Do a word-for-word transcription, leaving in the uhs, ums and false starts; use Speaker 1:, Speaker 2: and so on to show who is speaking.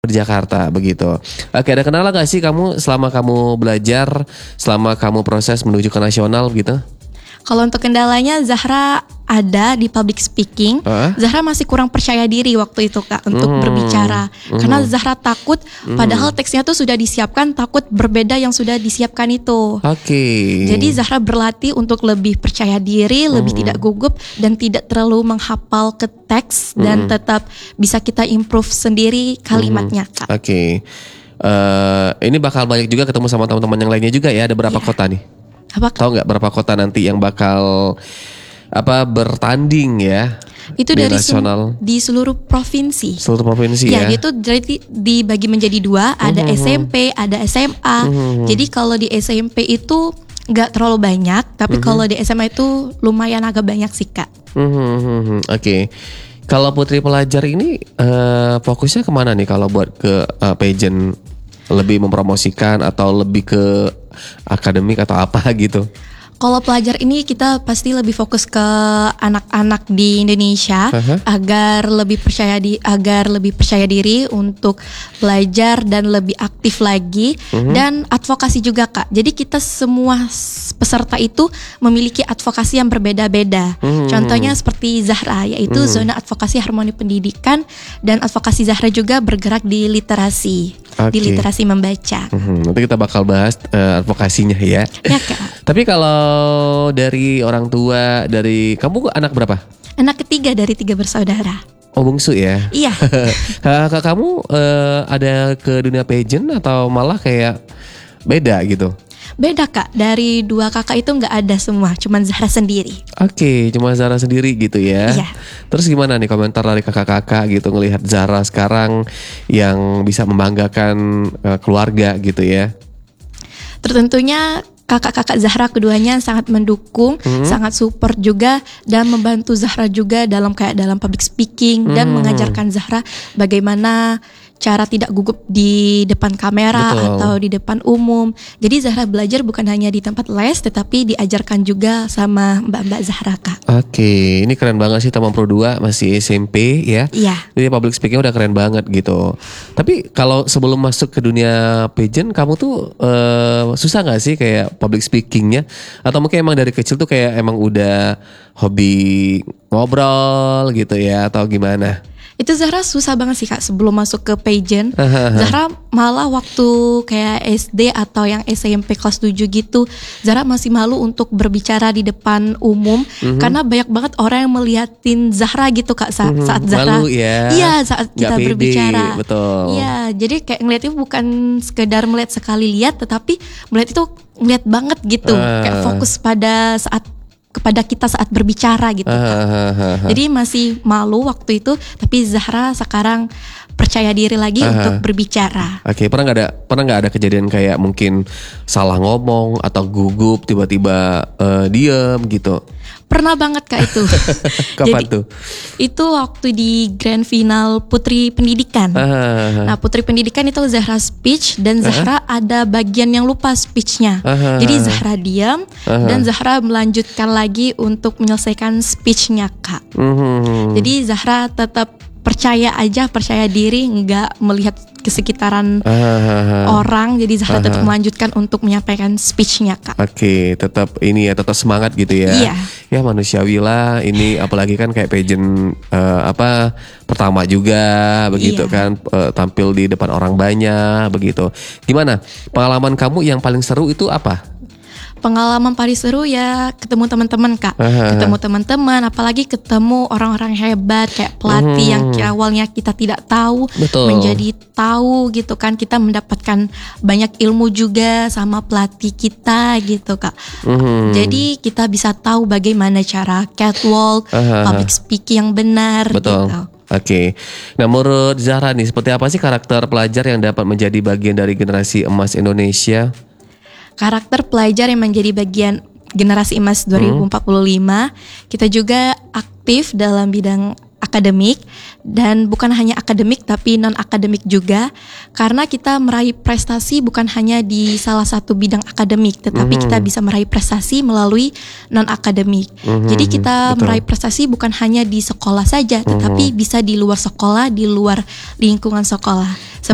Speaker 1: Di Jakarta begitu. Oke, ada kendala gak sih kamu selama kamu belajar, selama kamu proses menuju ke nasional gitu?
Speaker 2: Kalau untuk kendalanya Zahra ada di public speaking.
Speaker 1: Huh?
Speaker 2: Zahra masih kurang percaya diri waktu itu Kak untuk
Speaker 1: Hmm.
Speaker 2: berbicara.
Speaker 1: Hmm.
Speaker 2: Karena Zahra takut padahal teksnya tuh sudah disiapkan, takut berbeda yang sudah disiapkan itu.
Speaker 1: Oke.
Speaker 2: Jadi Zahra berlatih untuk lebih percaya diri, lebih tidak gugup dan tidak terlalu menghafal ke teks dan tetap bisa kita improve sendiri kalimatnya Kak.
Speaker 1: Oke. Eh, ini bakal banyak juga ketemu sama teman-teman yang lainnya juga ya. Ada berapa
Speaker 2: Iya.
Speaker 1: kota nih?
Speaker 2: Apa Kak?
Speaker 1: Tahu nggak berapa kota nanti yang bakal apa bertanding ya?
Speaker 2: Itu
Speaker 1: di
Speaker 2: dari sem-
Speaker 1: nasional
Speaker 2: di seluruh provinsi.
Speaker 1: seluruh provinsi ya.
Speaker 2: Ya, itu jadi dibagi menjadi dua, ada S M P, ada S M A. Jadi kalau di S M P itu nggak terlalu banyak, tapi kalau di S M A itu lumayan agak banyak sih Kak.
Speaker 1: Hmm, hmm, hmm, hmm. Oke. Kalau Putri Pelajar ini eh, fokusnya kemana nih kalau buat ke eh, pageant, lebih mempromosikan atau lebih ke akademik atau apa gitu?
Speaker 2: Kalau pelajar ini kita pasti lebih fokus ke anak-anak di Indonesia
Speaker 1: Aha.
Speaker 2: agar lebih percaya di agar lebih percaya diri untuk belajar dan lebih aktif lagi dan advokasi juga Kak. Jadi kita semua s- peserta itu memiliki advokasi yang berbeda-beda. Contohnya seperti Zahra yaitu zona advokasi harmoni pendidikan dan advokasi Zahra juga bergerak di literasi, di
Speaker 1: Oke.
Speaker 2: literasi membaca.
Speaker 1: Mhm, nanti kita bakal bahas eh, advokasinya ya.
Speaker 2: Ya Kak.
Speaker 1: Tapi kalau dari orang tua, dari kamu anak berapa?
Speaker 2: Anak ketiga dari tiga bersaudara.
Speaker 1: Oh, bungsu ya.
Speaker 2: Iya.
Speaker 1: Kakak kamu eh, ada ke dunia pageant atau malah kayak beda gitu?
Speaker 2: Beda Kak, dari dua kakak itu nggak ada semua, cuman Zahra sendiri.
Speaker 1: Oke, cuma Zara sendiri gitu ya.
Speaker 2: Iya.
Speaker 1: Terus gimana nih komentar dari kakak-kakak gitu ngelihat Zara sekarang yang bisa membanggakan eh, keluarga gitu ya?
Speaker 2: Tertentunya kakak-kakak Zahra keduanya sangat mendukung, sangat support juga dan membantu Zahra juga dalam kayak dalam public speaking dan mengajarkan Zahra bagaimana cara tidak gugup di depan kamera
Speaker 1: Betul.
Speaker 2: atau di depan umum. Jadi Zahra belajar bukan hanya di tempat les tetapi diajarkan juga sama mbak-mbak Zahra Kak.
Speaker 1: Oke, ini keren banget sih teman Pro dua masih S M P ya.
Speaker 2: Iya.
Speaker 1: Jadi public speaking udah keren banget gitu. Tapi kalau sebelum masuk ke dunia pageant, kamu tuh eh, susah nggak sih kayak public speakingnya? Atau mungkin emang dari kecil tuh kayak emang udah hobi ngobrol gitu ya? Atau gimana?
Speaker 2: Itu Zahra susah banget sih Kak sebelum masuk ke pageant. Zahra malah waktu kayak S D atau yang S M P kelas tujuh gitu, Zahra masih malu untuk berbicara di depan umum karena banyak banget orang yang melihatin Zahra gitu Kak saat, saat Zahra.
Speaker 1: Malu ya.
Speaker 2: Iya, saat
Speaker 1: Nggak
Speaker 2: kita
Speaker 1: pede,
Speaker 2: berbicara.
Speaker 1: betul.
Speaker 2: Iya, jadi kayak ngeliat itu bukan sekedar melihat sekali lihat tetapi melihat itu ngeliat banget gitu.
Speaker 1: Ah.
Speaker 2: Kayak fokus pada saat kepada kita saat berbicara gitu Kak.
Speaker 1: Hahaha.
Speaker 2: Jadi masih malu waktu itu, tapi Zahra sekarang percaya diri lagi
Speaker 1: Aha.
Speaker 2: untuk berbicara.
Speaker 1: Oke, pernah nggak ada pernah nggak ada kejadian kayak mungkin salah ngomong atau gugup tiba-tiba eh, diem gitu?
Speaker 2: Pernah banget Kak itu.
Speaker 1: Kapan
Speaker 2: Jadi,
Speaker 1: tuh?
Speaker 2: Itu waktu di grand final Putri Pendidikan.
Speaker 1: Hahaha.
Speaker 2: Nah Putri Pendidikan itu Zahra speech dan Zahra ada bagian yang lupa speechnya.
Speaker 1: Aha.
Speaker 2: Jadi Zahra diam
Speaker 1: Aha.
Speaker 2: dan Zahra melanjutkan lagi untuk menyelesaikan speechnya Kak.
Speaker 1: Mhm.
Speaker 2: Jadi Zahra tetap percaya aja, percaya diri, nggak melihat ke sekitaran
Speaker 1: Hahaha.
Speaker 2: orang. Jadi Zahra
Speaker 1: Aha.
Speaker 2: tetap melanjutkan untuk menyampaikan speechnya Kak.
Speaker 1: Oke, tetap ini ya, tetap semangat gitu ya.
Speaker 2: Iya.
Speaker 1: Ya manusiawi lah. Ini apalagi kan kayak pageant eh, apa pertama juga begitu
Speaker 2: Iya.
Speaker 1: kan, eh, tampil di depan orang banyak begitu. Gimana pengalaman kamu yang paling seru itu apa?
Speaker 2: Pengalaman paling seru ya ketemu teman-teman Kak.
Speaker 1: Aha.
Speaker 2: Ketemu teman-teman, apalagi ketemu orang-orang hebat kayak pelatih yang ki- awalnya kita tidak tahu
Speaker 1: Betul.
Speaker 2: menjadi tahu gitu kan. Kita mendapatkan banyak ilmu juga sama pelatih kita gitu Kak.
Speaker 1: Mhm.
Speaker 2: Jadi kita bisa tahu bagaimana cara catwalk,
Speaker 1: Aha.
Speaker 2: public speaking yang benar
Speaker 1: Betul.
Speaker 2: gitu.
Speaker 1: Oke. Nah, menurut Zahra nih, seperti apa sih karakter pelajar yang dapat menjadi bagian dari generasi emas Indonesia?
Speaker 2: Karakter pelajar yang menjadi bagian generasi emas dua ribu empat puluh lima, kita juga aktif dalam bidang akademik dan bukan hanya akademik tapi non akademik juga, karena kita meraih prestasi bukan hanya di salah satu bidang akademik tetapi kita bisa meraih prestasi melalui non akademik. Jadi kita
Speaker 1: betul.
Speaker 2: meraih prestasi bukan hanya di sekolah saja tetapi bisa di luar sekolah, di luar lingkungan sekolah.